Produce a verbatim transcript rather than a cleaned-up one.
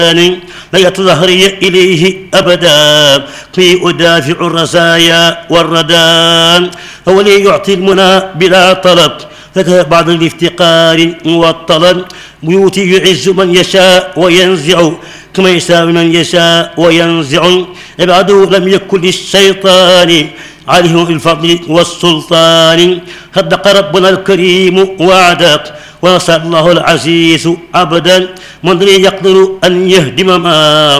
لا يتظهري إليه أبدا في أدافع الرزايا والردى هو لي يعطي المنى بلا طلب فك بعض الافتقار والطلب بيوتي يعز من يشاء وينزع كما يشاء من يشاء وينزع عباده لم يكن للشيطان عليه الفضل والسلطان صدق ربنا الكريم وعدك ونصر الله العزيز عبدا من يقدر أن يهدم ما